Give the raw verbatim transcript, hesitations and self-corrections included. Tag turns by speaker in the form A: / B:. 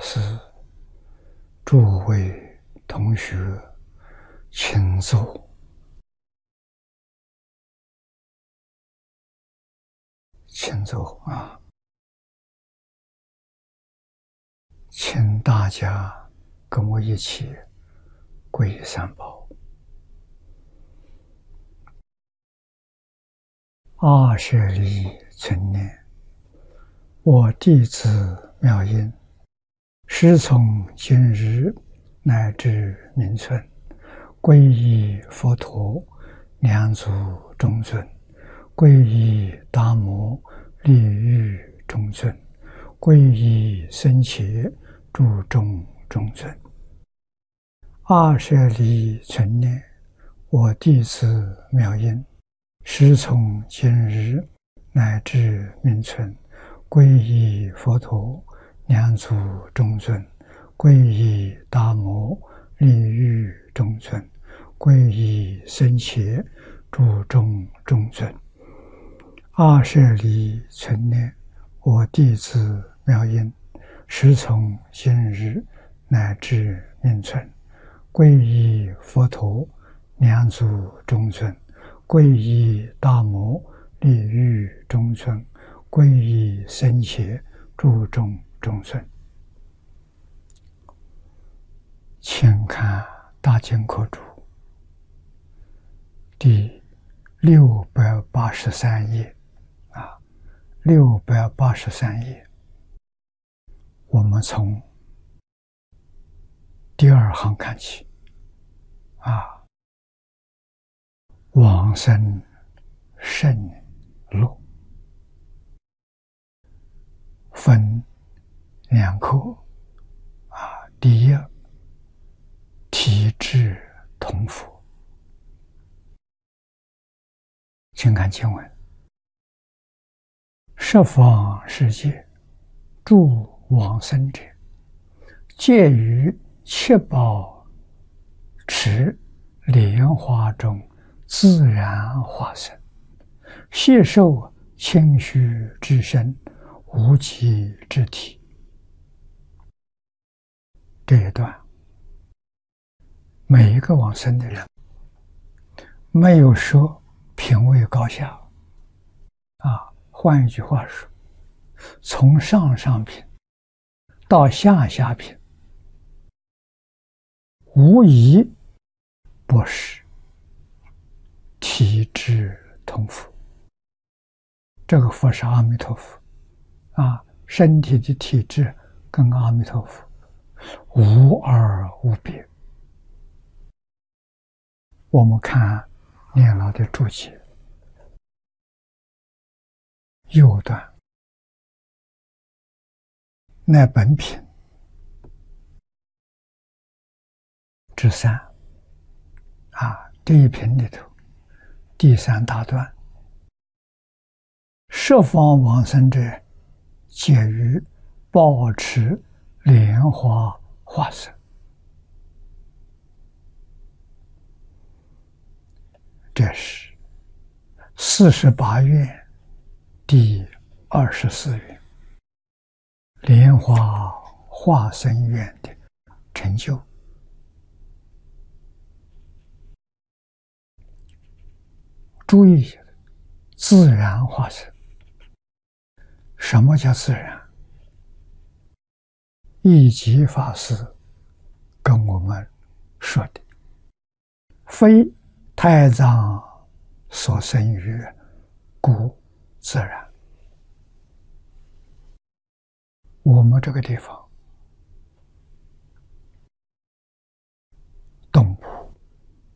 A: 师、诸位同学，请坐，请坐啊！请大家跟我一起皈依三宝。二舍利存念，我弟子妙音，师从今日乃至明存，皈依佛陀、两足中尊，皈依达摩、利欲中尊，皈依僧伽、诸众中尊。二舍利存念，我弟子妙音，师从今日乃至明存，皈依佛陀、两足中尊，皈依达摩、利欲中尊，皈依僧伽、诸众中尊。二舍利存念，我弟子妙音，师从今日乃至明存，皈依佛陀、两足中尊，皈依达摩、利欲中尊，皈依僧伽、诸众中尊。请看大经科注第六百八十三页啊，六百八十三页，我们从第二行看起啊，往生胜乐分两科啊，第一，体质同佛。请看经文：十方世界诸往生者，皆于七宝池莲花中自然化生，悉受清虚之身，无极之体。这一段，每一个往生的人，没有说品位高下啊。换一句话说，从上上品到下下品，无一不是体质同佛。这个佛是阿弥陀佛啊，身体的体质跟阿弥陀佛无二无别。我们看念老的注解，右段乃本品之三啊，这一品里头第三大段，十方往生者，皆于宝池莲花化生。这是四十八愿第二十四愿，莲花化生愿的成就。注意一下，自然化生。什么叫自然？一即法师跟我们说的，非太藏所生于，故自然。我们这个地方